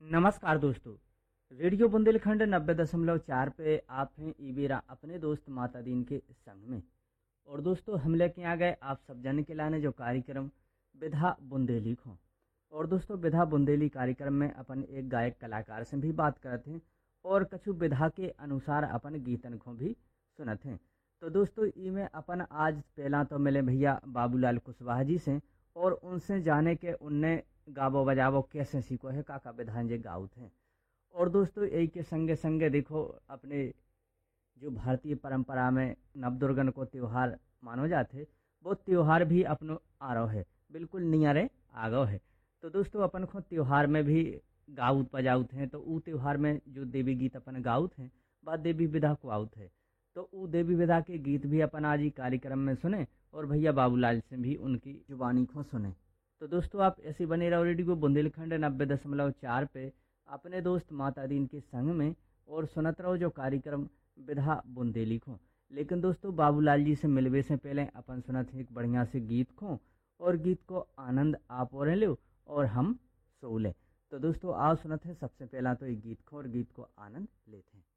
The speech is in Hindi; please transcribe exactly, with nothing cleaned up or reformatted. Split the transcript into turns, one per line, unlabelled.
नमस्कार दोस्तों। रेडियो बुंदेलखंड नब्बे दशमलव चार पे आप हैं ईबेरा अपने दोस्त माता दीन के संग में। और दोस्तों हम लेके आ गए आप सब जन के लाने जो कार्यक्रम विधा बुंदेली को। और दोस्तों विधा बुंदेली कार्यक्रम में अपन एक गायक कलाकार से भी बात करते हैं और कछु विधा के अनुसार अपन गीतन को भी सुनते हैं। तो दोस्तों ई में अपन आज पहला तो मिले भैया बाबूलाल कुशवाहा जी से और उनसे जाने के उनने गावो बजावो कैसे सीखो है काका विधान जे गाउत हैं। और दोस्तों यही के संगे संगे देखो अपने जो भारतीय परंपरा में नवदुर्गन को त्योहार मानो जाते वो त्योहार भी अपनो आरो है बिल्कुल नियरे आगो है। तो दोस्तों अपन को त्योहार में भी गाउत बजाउत हैं। तो ऊ त्योहार में जो देवी गीत अपन गाउत हैं वह देवी विधा को आउत है। तो ऊ देवी विधा के गीत भी अपन आज ही कार्यक्रम में सुने और भैया बाबूलाल से भी उनकी जुबानी को सुने। तो दोस्तों आप ऐसे बने रहो रेडियो बुंदेलखंड नब्बे दशमलव चार पे अपने दोस्त माता दीन के संग में और सुनत रहो जो कार्यक्रम विधा बुंदेली को। लेकिन दोस्तों बाबूलाल जी से मिलवे से पहले अपन सुनत एक बढ़िया से गीत को और गीत को आनंद आप और लो और हम सो ले। तो दोस्तों आओ सुनत है सबसे पहला तो एक गीत को और गीत को आनंद लेते हैं।